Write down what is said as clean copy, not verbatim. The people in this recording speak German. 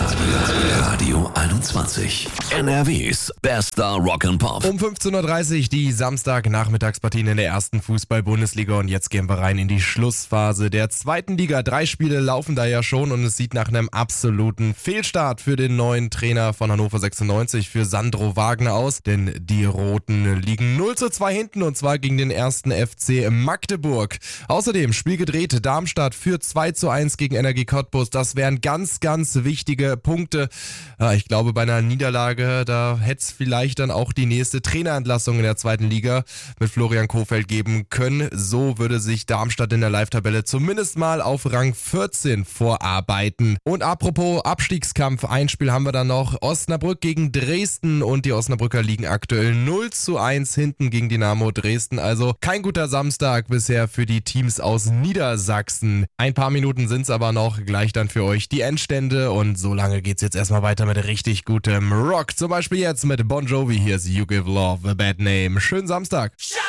Radio 21. NRWs bester Rock'n'Pop. Um 15.30 Uhr die Samstagnachmittagspartien in der ersten Fußball-Bundesliga und jetzt gehen wir rein in die Schlussphase der zweiten Liga. 3 Spiele laufen da ja schon und es sieht nach einem absoluten Fehlstart für den neuen Trainer von Hannover 96, für Sandro Wagner aus, denn die Roten liegen 0:2 hinten und zwar gegen den ersten FC Magdeburg. Außerdem Spiel gedreht, Darmstadt führt 2:1 gegen Energie Cottbus. Das wären ganz, ganz wichtige Punkte. Ich glaube, bei einer Niederlage, da hätte es vielleicht dann auch die nächste Trainerentlassung in der zweiten Liga mit Florian Kohfeldt geben können. So würde sich Darmstadt in der Live-Tabelle zumindest mal auf Rang 14 vorarbeiten. Und apropos Abstiegskampf, ein Spiel haben wir dann noch. Osnabrück gegen Dresden und die Osnabrücker liegen aktuell 0:1 hinten gegen Dynamo Dresden. Also kein guter Samstag bisher für die Teams aus Niedersachsen. Ein paar Minuten sind es aber noch, gleich dann für euch die Endstände und so lange geht's jetzt erstmal weiter mit richtig gutem Rock. Zum Beispiel jetzt mit Bon Jovi, hier ist You Give Love a Bad Name. Schönen Samstag.